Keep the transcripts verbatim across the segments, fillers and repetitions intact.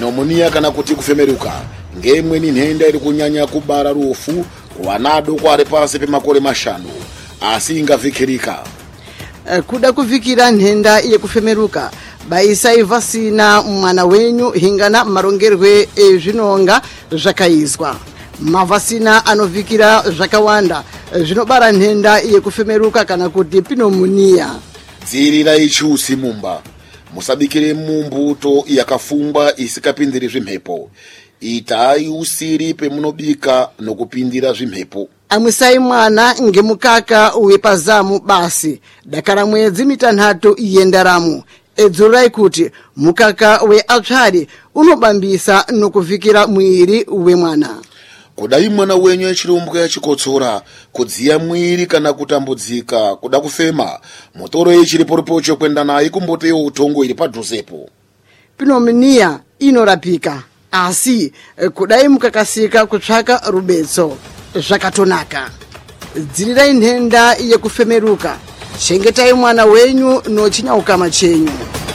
pneumonia kana kuti kufemeruka ngemweni nhenda iri kunyanya kubara rufu wanado kwari pasi pemakore mashanu asi ingavhikirika. Kuda kuvikira nhenda yekufemeruka baisai vasina mwana wenyu hingana marongerwe ezvinonga zvakaizwa. Mavasina anovikira zvakawanda zvinobara nhenda yekufemeruka kana kuti pneumonia. Dzirirai chusi mumba. Musabikire mumbuto yakafungwa isikapindire zvimhepo. Itai usiri pemunobika nokupindira zvimhepo. Amwisai mwana ngemukaka wepazamu basi. Dakara mwedzi mitanhatu yendaramo. Edzurai kuti mukaka we achari unobambisa nokuvikira mwiri wemwana. Kudai mwana wenyu echirumbwa yachikotsora, kudziya mwiri kana kutambudzika, kuda kufema, motoro yechiriporipocho kwenda naye kumboteyo utongo iri padhuzepo. Pneumonia inorapika, asi kudai mukakasika kutsvaka rubetso zvakatonaka. Dzirirai nhenda yekufemeruka, chengetai mwana wenyu nochinyauka chenyu.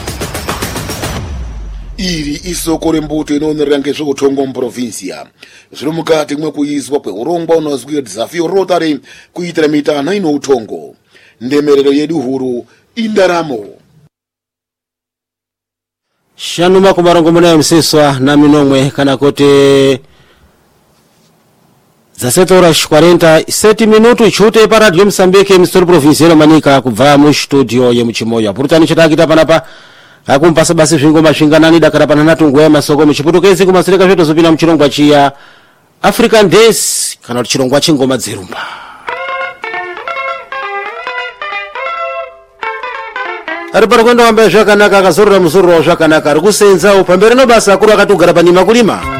Iri isoko rembuto inoonera ngezveutongo muprovinsia. Zviri mukati mwekuizwa kweurongwa unozwi Desafio Rotary kuitira mitana ino utongo. Ndemerero yedu huru indaramo. Shanuma kumarongomona msiswa na minomwe kana kote dezessete horas e quarenta e sete minutos chute para Radio Moçambique mistura provincial manika kubva mu studio ye muchimoya. Purutani chitakita panapa akumpasa basi zvingoma zvinganani dakara panana tungwe masoko muchiputukezi kumasireka zveto zopina muchirongwa chiya African Days kana chirongwa chingoma dzerumba. Ari parokwenda wamba zvakanaka akazorora muzororo zvakanaka ari kusenza upambere no basa akuru akatogara panima kulima.